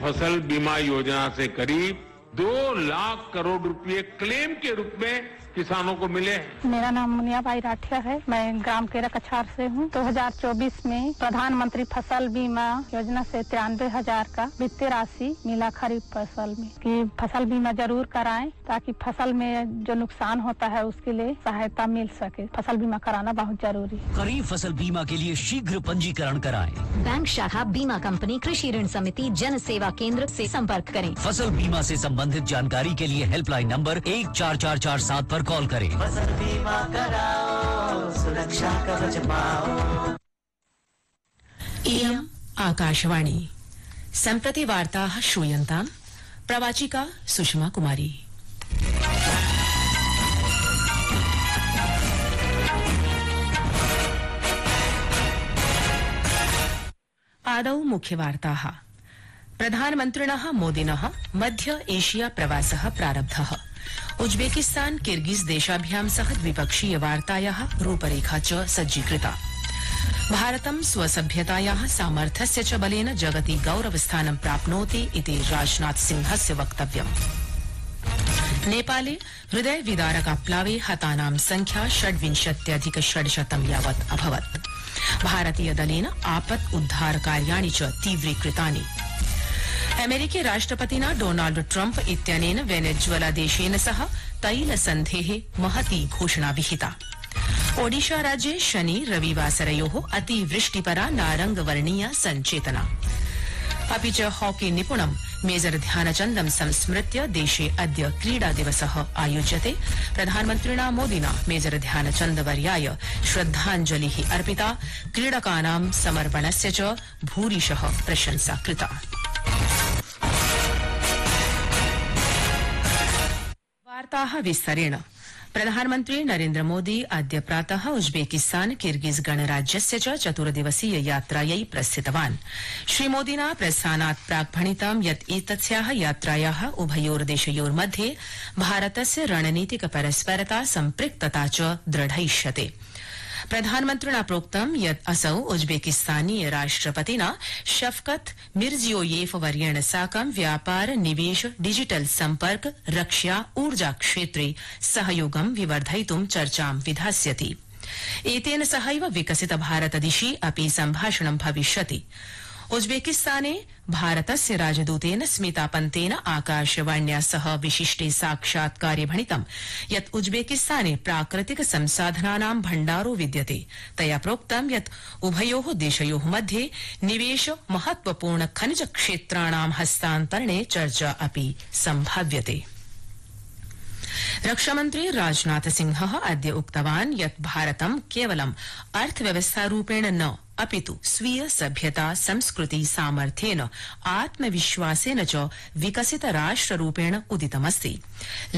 फसल बीमा योजना से करीब 2 लाख करोड़ रुपए क्लेम के रूप में किसानों को मिले हैं। मेरा नाम मुनियाबाई राठिया है। मैं ग्राम केरा कछार से हूँ। 2024 में प्रधानमंत्री फसल बीमा योजना से 93,000 का वित्तीय राशि मिला खरीफ फसल में कि फसल बीमा जरूर कराएं ताकि फसल में जो नुकसान होता है उसके लिए सहायता मिल सके। फसल बीमा कराना बहुत जरूरी है। खरीफ फसल बीमा के लिए शीघ्र पंजीकरण कराएं। बैंक शाखा, बीमा कंपनी, कृषि ऋण समिति, जन सेवा केंद्र से संपर्क करें। फसल बीमा से संबंधित जानकारी के लिए हेल्पलाइन नंबर 144447 पर कॉल करें। फसल बीमा कराओ, सुरक्षा कवच पाओ। इयम् आकाशवाणी। सम्प्रति वार्ताः श्रूयन्ताम्। प्रवाचिका सुषमा कुमारी। आदौ मुख्यवार्ताः। प्रधानमन्त्रिणः मोदिनः मध्य एशिया प्रवासः प्रारब्धः। उज्बेकिस्तान किर्गिज देशाभ्यां सह द्विपक्षीय वार्तायाः रूपरेखा च सज्जीकृता। भारतं स्वसभ्यतायाः सामर्थ्यस्य च बलेन जगति गौरवस्थानं प्राप्नोति इति राजनाथ सिंहस्य वक्तव्यम्। नेपाले हृदय विदारकाप्लावे हतानां संख्या 26,600 यावत् अभवत्। भारतीय दलेन आपत् उद्धार कार्याणि च तीव्रीकृतानि। अमेरिकी राष्ट्रपतिना डोनाल्ड ट्रम्प इत्यनेन वेनेजुएला देशेन सह तैल सन्धेः महती घोषणा विहिता। ओडिशा राज्ये शनि रविवासरयोः अतिवृष्टिपरा नारंगवर्णीया सञ्चेतना। अपि च हॉकी निपुणं मेजर ध्यानचन्दं संस्मृत्य देशे अद्य क्रीडा दिवसः आयोज्यते। प्रधानमन्त्रिणा मोदिना मेजर ध्यानचन्दवर्याय श्रद्धाञ्जलिः अर्पिता। क्रीडकानां समर्पणस्य च भूरिशः प्रशंसा कृता। वार्ताः विस्तरेण। प्रधानमन्त्री नरेन्द्र मोदी अद्य प्रातः उज्बेकिस्तान किर्गिज गणराज्यस्य च 4 दिवसीय यात्रायै प्रस्थितवान्। श्रीमोदिना प्रस्थानात् प्राक् भणितं यत् एतस्याः यात्रायाः उभयोर्देशयोर्मध्ये भारतस्य रणनीतिक परस्परता सम्पृक्तता च दृढयिष्यते। प्रधानमन्त्रिणा प्रोक्तं यत् असौ उज्बेकिस्तानीय राष्ट्रपतिना शफकत मिर्जियोयेव वर्येण साकं व्यापार, निवेश, डिजिटल सम्पर्क, रक्षा, ऊर्जा क्षेत्रे सहयोगं विवर्धयितुं चर्चां विधास्यति। एतेन सहैव विकसित भारत दिशि अपि सम्भाषणं भविष्यति। उज्बेकिस्ताने भारतस्य राजदूतेन स्मिता पंतेन आकाशवाण्या सह विशिष्टे साक्षात्कारे भणितं यत् उज्बेकिस्ताने प्राकृतिक संसाधनानां भण्डारो विद्यते। तया प्रोक्तं यत् उभयोः देशयोः मध्ये निवेश, महत्वपूर्ण खनिज क्षेत्राणां हस्तान्तरणे चर्चा अपि सम्भाव्यते। रक्षामन्त्री राजनाथ सिंहः अद्य उक्तवान् यत् भारतं केवलं अर्थव्यवस्थारूपेण न अपितु स्वीय सभ्यता, संस्कृति, सामर्थ्येन, आत्मविश्वासेन च विकसित राष्ट्ररूपेण उदितमस्ति।